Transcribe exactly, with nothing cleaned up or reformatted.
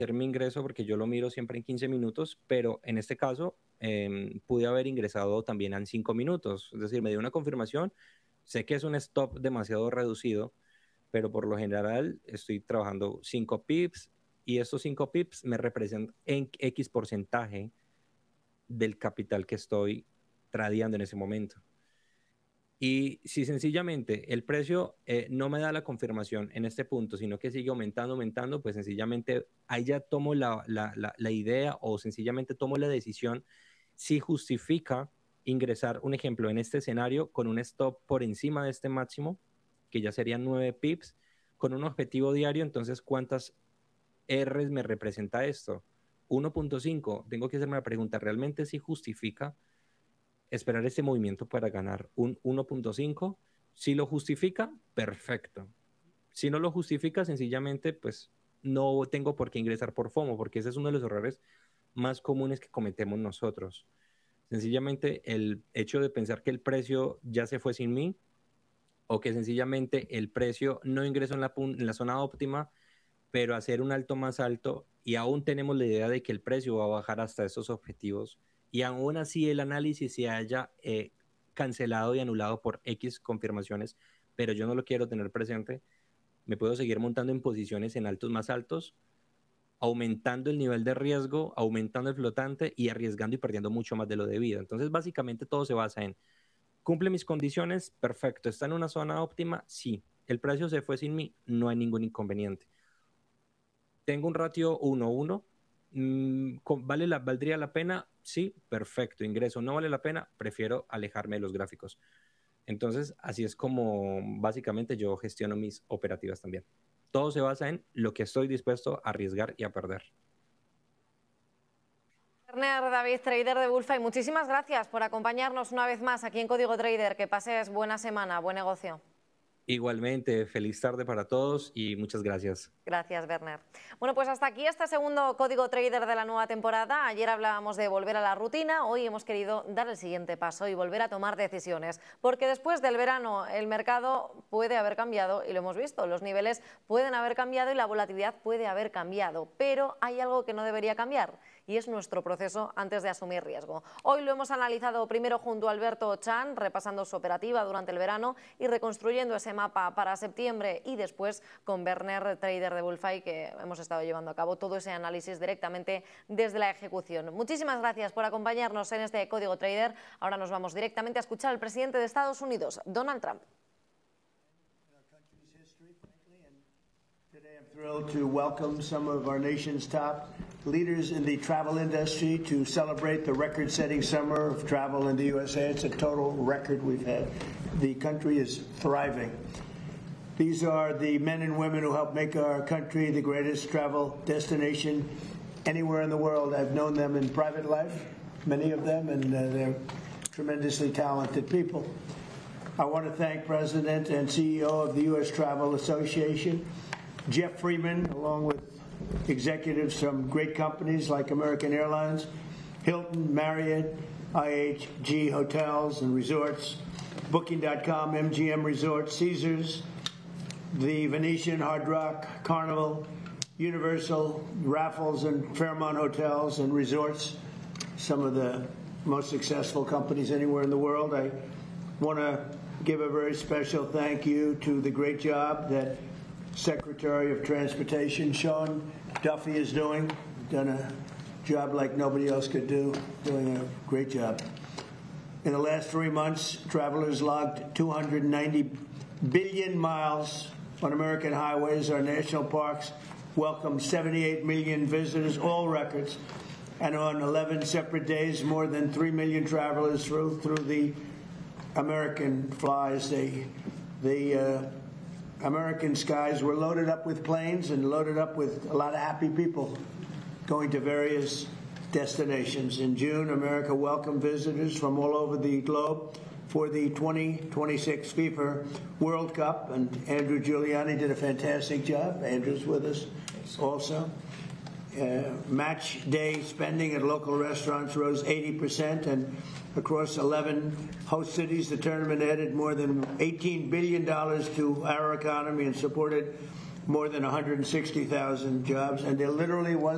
hacer mi ingreso porque yo lo miro siempre en quince minutos, pero en este caso eh, pude haber ingresado también en cinco minutos. Es decir, me dio una confirmación. Sé que es un stop demasiado reducido, pero por lo general estoy trabajando cinco pips y estos cinco pips me representan en X porcentaje del capital que estoy tradeando en ese momento. Y si sencillamente el precio eh, no me da la confirmación en este punto, sino que sigue aumentando, aumentando, pues sencillamente ahí ya tomo la, la, la, la idea o sencillamente tomo la decisión si justifica ingresar, un ejemplo, en este escenario con un stop por encima de este máximo, que ya serían nueve pips, con un objetivo diario. Entonces, ¿cuántas R's me representa esto? uno punto cinco. Tengo que hacerme la pregunta, ¿realmente si justifica esperar este movimiento para ganar un uno punto cinco? Si lo justifica, perfecto. Si no lo justifica, sencillamente, pues no tengo por qué ingresar por FOMO, porque ese es uno de los errores más comunes que cometemos nosotros. Sencillamente el hecho de pensar que el precio ya se fue sin mí, o que sencillamente el precio no ingresó en la, en la zona óptima, pero hacer un alto más alto y aún tenemos la idea de que el precio va a bajar hasta esos objetivos y aún así el análisis se haya eh, cancelado y anulado por X confirmaciones, pero yo no lo quiero tener presente, me puedo seguir montando en posiciones en altos más altos, aumentando el nivel de riesgo, aumentando el flotante y arriesgando y perdiendo mucho más de lo debido. Entonces, básicamente todo se basa en, ¿cumple mis condiciones? Perfecto. ¿Está en una zona óptima? Sí. ¿El precio se fue sin mí? No hay ningún inconveniente. ¿Tengo un ratio uno uno? ¿Vale la, ¿Valdría la pena? Sí, perfecto. Ingreso. ¿No vale la pena? Prefiero alejarme de los gráficos. Entonces, así es como básicamente yo gestiono mis operativas también. Todo se basa en lo que estoy dispuesto a arriesgar y a perder. Werner David, trader de Bullfight, muchísimas gracias por acompañarnos una vez más aquí en Código Trader. Que pases buena semana, buen negocio. Igualmente, feliz tarde para todos y muchas gracias. Gracias, Werner. Bueno, pues hasta aquí este segundo Código Trader de la nueva temporada. Ayer hablábamos de volver a la rutina, hoy hemos querido dar el siguiente paso y volver a tomar decisiones, porque después del verano el mercado puede haber cambiado y lo hemos visto, los niveles pueden haber cambiado y la volatilidad puede haber cambiado, pero hay algo que no debería cambiar y es nuestro proceso antes de asumir riesgo. Hoy lo hemos analizado primero junto a Alberto Chan, repasando su operativa durante el verano y reconstruyendo ese mapa para septiembre, y después con Werner, trader de Bullfight, que hemos estado llevando a cabo todo ese análisis directamente desde la ejecución. Muchísimas gracias por acompañarnos en este Código Trader. Ahora nos vamos directamente a escuchar al presidente de Estados Unidos, Donald Trump. Today I'm thrilled to welcome some of our nation's top leaders in the travel industry to celebrate the record-setting summer of travel in the U S A. It's a total record we've had. The country is thriving. These are the men and women who help make our country the greatest travel destination anywhere in the world. I've known them in private life, many of them, and uh, they're tremendously talented people. I want to thank President and C E O of the U S Travel Association, Jeff Freeman, along with executives from great companies like American Airlines, Hilton, Marriott, I H G Hotels and Resorts, Booking dot com, M G M Resorts, Caesars, the Venetian, Hard Rock, Carnival, Universal, Raffles, and Fairmont Hotels and Resorts, some of the most successful companies anywhere in the world. I want to give a very special thank you to the great job that Secretary of Transportation Sean Duffy is doing. Done a job like nobody else could do, doing a great job. In the last three months, travelers logged two hundred ninety billion miles on American highways. Our national parks welcomed seventy-eight million visitors, all records. And on eleven separate days, more than three million travelers through through the American flies. They, the uh, American skies were loaded up with planes and loaded up with a lot of happy people going to various destinations. In June, America welcomed visitors from all over the globe for the twenty twenty-six FIFA World Cup, and Andrew Giuliani did a fantastic job. Andrew's with us also. Uh, match day spending at local restaurants rose eighty percent, and across eleven host cities, the tournament added more than eighteen billion dollars to our economy and supported more than one hundred sixty thousand jobs, and there literally was